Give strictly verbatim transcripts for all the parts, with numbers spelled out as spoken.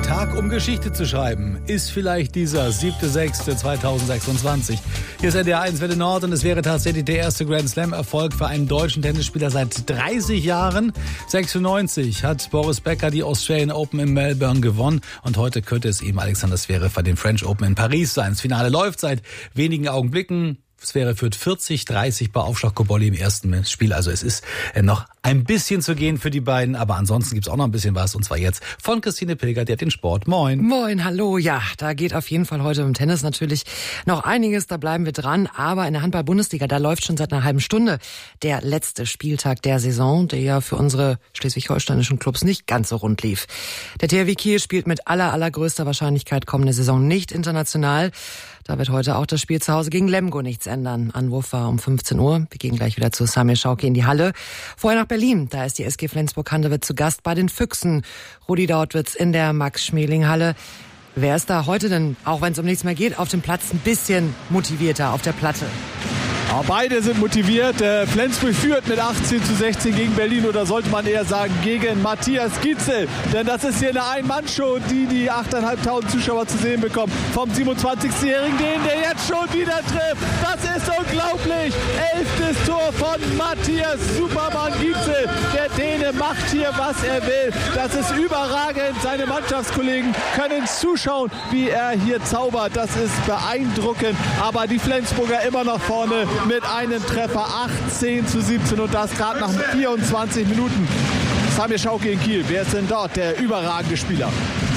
Tag, um Geschichte zu schreiben, ist vielleicht dieser siebter sechster zweitausendsechsundzwanzig. Hier ist N D R eins Welle Nord und es wäre tatsächlich der erste Grand Slam-Erfolg für einen deutschen Tennisspieler seit dreißig Jahren. sechsundneunzig hat Boris Becker die Australian Open in Melbourne gewonnen und heute könnte es eben Alexander Zverev bei den French Open in Paris sein. Das Finale läuft seit wenigen Augenblicken. Zverev führt vierzig dreißig bei Aufschlag Cobolli im ersten Spiel. Also es ist noch ein bisschen zu gehen für die beiden, aber ansonsten gibt's auch noch ein bisschen was. Und zwar jetzt von Christine Pilger, die hat den Sport. Moin. Moin, hallo. Ja, da geht auf jeden Fall heute im Tennis natürlich noch einiges. Da bleiben wir dran. Aber in der Handball-Bundesliga, da läuft schon seit einer halben Stunde der letzte Spieltag der Saison, der ja für unsere schleswig-holsteinischen Clubs nicht ganz so rund lief. Der T H W Kiel spielt mit aller, allergrößter Wahrscheinlichkeit kommende Saison nicht international. Da wird heute auch das Spiel zu Hause gegen Lemgo nichts ändern. Anwurf war um fünfzehn Uhr. Wir gehen gleich wieder zu Samir Schauki in die Halle. Vorher nach Berlin. Da ist die S G Flensburg-Handewitt zu Gast bei den Füchsen. Rudi Dautwitz in der Max-Schmeling-Halle. Wer ist da heute denn, auch wenn es um nichts mehr geht, auf dem Platz ein bisschen motivierter auf der Platte? Ja, beide sind motiviert. Äh, Flensburg führt mit achtzehn zu sechzehn gegen Berlin oder sollte man eher sagen gegen Matthias Gietzel. Denn das ist hier eine Ein-Mann-Show, die die achttausendfünfhundert Zuschauer zu sehen bekommen. Vom siebenundzwanzigjährigen, den der jetzt schon wieder trifft. Das ist unglaublich. Elftes Tor von Matthias Supermann Gietzel. Der Däne macht hier, was er will. Das ist überragend. Seine Mannschaftskollegen können zuschauen, wie er hier zaubert. Das ist beeindruckend. Aber die Flensburger immer noch vorne mit einem Treffer, achtzehn zu siebzehn und das gerade nach vierundzwanzig Minuten. Samir Schauki in Kiel, wer ist denn dort der überragende Spieler?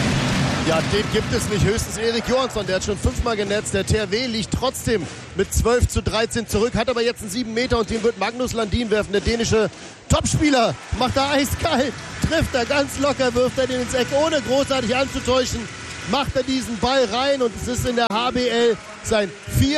Ja, den gibt es nicht, höchstens Erik Johansson, der hat schon fünfmal genetzt. Der T H W liegt trotzdem mit zwölf zu dreizehn zurück, hat aber jetzt einen sieben Meter und den wird Magnus Landin werfen, der dänische Topspieler. Macht er eiskalt, trifft er ganz locker, wirft er den ins Eck, ohne großartig anzutäuschen. Macht er diesen Ball rein und es ist in der H B L sein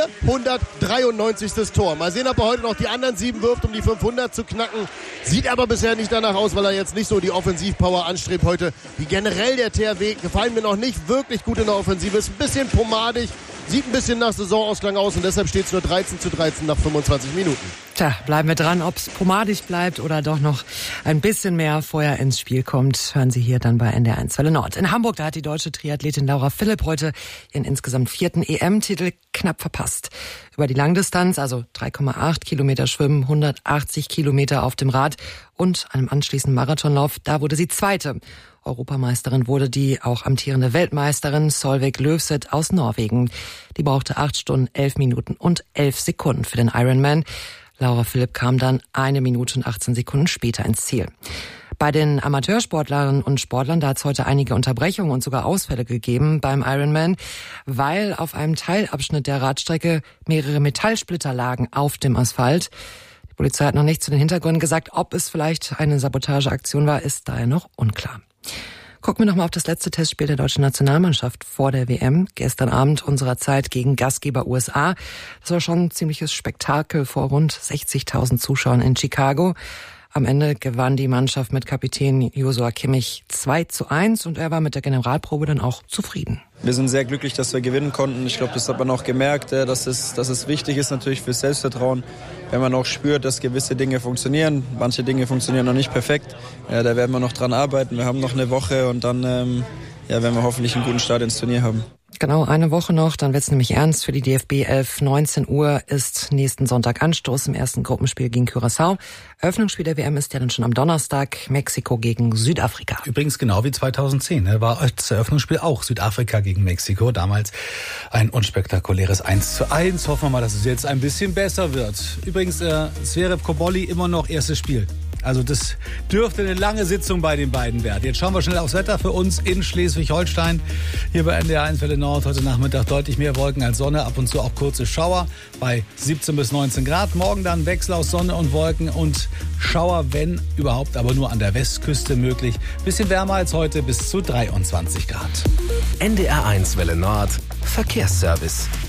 vierhundertdreiundneunzigste Tor. Mal sehen, ob er heute noch die anderen sieben wirft, um die fünfhundert zu knacken. Sieht aber bisher nicht danach aus, weil er jetzt nicht so die Offensivpower anstrebt heute. Wie generell der T H W gefallen mir noch nicht wirklich gut in der Offensive. Ist ein bisschen pomadig, sieht ein bisschen nach Saisonausklang aus und deshalb steht es nur dreizehn zu dreizehn nach fünfundzwanzig Minuten. Tja, bleiben wir dran, ob es pomadig bleibt oder doch noch ein bisschen mehr Feuer ins Spiel kommt. Hören Sie hier dann bei N D R eins Welle Nord. In Hamburg, da hat die deutsche Triathletin Laura Philipp heute ihren insgesamt vierten E M-Titel knapp verpasst. Über die Langdistanz, also drei Komma acht Kilometer Schwimmen, hundertachtzig Kilometer auf dem Rad und einem anschließenden Marathonlauf, da wurde sie Zweite. Europameisterin wurde die auch amtierende Weltmeisterin Solveig Løvseth aus Norwegen. Die brauchte acht Stunden, elf Minuten und elf Sekunden für den Ironman. Laura Philipp kam dann eine Minute und achtzehn Sekunden später ins Ziel. Bei den Amateursportlerinnen und Sportlern, da hat es heute einige Unterbrechungen und sogar Ausfälle gegeben beim Ironman, weil auf einem Teilabschnitt der Radstrecke mehrere Metallsplitter lagen auf dem Asphalt. Die Polizei hat noch nichts zu den Hintergründen gesagt. Ob es vielleicht eine Sabotageaktion war, ist daher noch unklar. Gucken wir nochmal auf das letzte Testspiel der deutschen Nationalmannschaft vor der W M. Gestern Abend unserer Zeit gegen Gastgeber U S A. Das war schon ein ziemliches Spektakel vor rund sechzigtausend Zuschauern in Chicago. Am Ende gewann die Mannschaft mit Kapitän Joshua Kimmich zwei zu eins und er war mit der Generalprobe dann auch zufrieden. Wir sind sehr glücklich, dass wir gewinnen konnten. Ich glaube, das hat man auch gemerkt, dass es, dass es wichtig ist natürlich fürs Selbstvertrauen, wenn man auch spürt, dass gewisse Dinge funktionieren. Manche Dinge funktionieren noch nicht perfekt. Ja, da werden wir noch dran arbeiten. Wir haben noch eine Woche und dann ähm, ja, werden wir hoffentlich einen guten Start ins Turnier haben. Genau, eine Woche noch, dann wird's nämlich ernst für die D F B elf. neunzehn Uhr ist nächsten Sonntag Anstoß im ersten Gruppenspiel gegen Curaçao. Eröffnungsspiel der W M ist ja dann schon am Donnerstag, Mexiko gegen Südafrika. Übrigens genau wie zweitausendzehn, war das Eröffnungsspiel auch Südafrika gegen Mexiko. Damals ein unspektakuläres eins zu eins. Hoffen wir mal, dass es jetzt ein bisschen besser wird. Übrigens, äh, Zverev Cobolli immer noch erstes Spiel. Also das dürfte eine lange Sitzung bei den beiden werden. Jetzt schauen wir schnell aufs Wetter für uns in Schleswig-Holstein. Hier bei N D R eins Welle Nord heute Nachmittag deutlich mehr Wolken als Sonne, ab und zu auch kurze Schauer bei siebzehn bis neunzehn Grad. Morgen dann Wechsel aus Sonne und Wolken und Schauer, wenn überhaupt, aber nur an der Westküste möglich. Bisschen wärmer als heute, bis zu dreiundzwanzig Grad. N D R eins Welle Nord Verkehrsservice.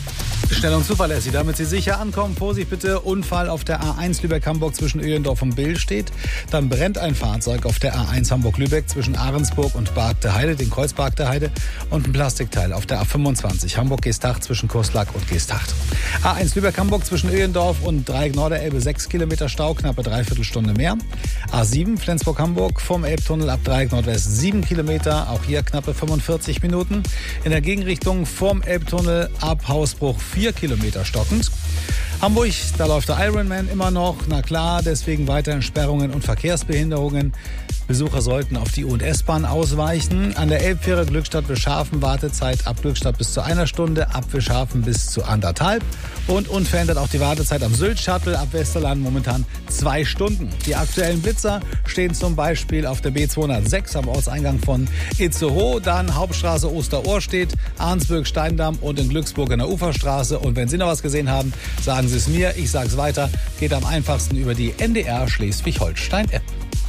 Schnell und zuverlässig, damit Sie sicher ankommen. Vorsicht bitte, Unfall auf der A eins Lübeck-Hamburg zwischen Öhlendorf und Bill steht. Dann brennt ein Fahrzeug auf der A eins Hamburg-Lübeck zwischen Ahrensburg und Bargteheide, den Kreuz Bargteheide. Und ein Plastikteil auf der A fünfundzwanzig Hamburg-Geesthacht zwischen Kurslack und Geesthacht. A eins Lübeck-Hamburg zwischen Öhlendorf und Dreieck Norderelbe sechs Kilometer Stau, knappe Dreiviertelstunde mehr. A sieben Flensburg-Hamburg vom Elbtunnel ab Dreieck Nordwest sieben Kilometer, auch hier knappe fünfundvierzig Minuten. In der Gegenrichtung vom Elbtunnel ab Hausbruch vier Kilometer stockend. Hamburg, da läuft der Ironman immer noch, na klar, deswegen weiterhin Sperrungen und Verkehrsbehinderungen. Besucher sollten auf die U- und S-Bahn ausweichen. An der Elbfähre Glückstadt-Wischhafen Wartezeit ab Glückstadt bis zu einer Stunde, ab Wischhafen bis zu anderthalb. Und unverändert auch die Wartezeit am Sylt-Shuttle ab Westerland momentan zwei Stunden. Die aktuellen Blitzer stehen zum Beispiel auf der B zweihundertsechs am Ortseingang von Itzehoe, dann Hauptstraße Osterohrstedt, Arnsburg-Steindamm und in Glücksburg in der Uferstraße. Und wenn Sie noch was gesehen haben, sagen Sie es mir, ich sage es weiter. Geht am einfachsten über die N D R Schleswig-Holstein-App.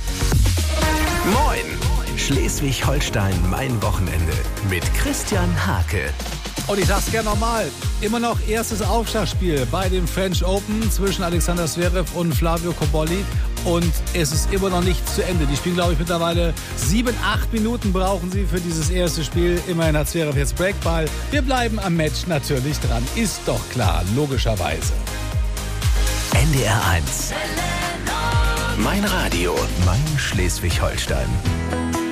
Moin! Schleswig-Holstein, mein Wochenende mit Christian Hake. Und ich sag's gerne nochmal, immer noch erstes Aufschlagspiel bei dem French Open zwischen Alexander Zverev und Flavio Cobolli. Und es ist immer noch nicht zu Ende. Die spielen, glaube ich, mittlerweile sieben, acht Minuten brauchen sie für dieses erste Spiel. Immerhin hat Zverev jetzt Breakball. Wir bleiben am Match natürlich dran. Ist doch klar, logischerweise. N D R eins. Mein Radio, mein Schleswig-Holstein.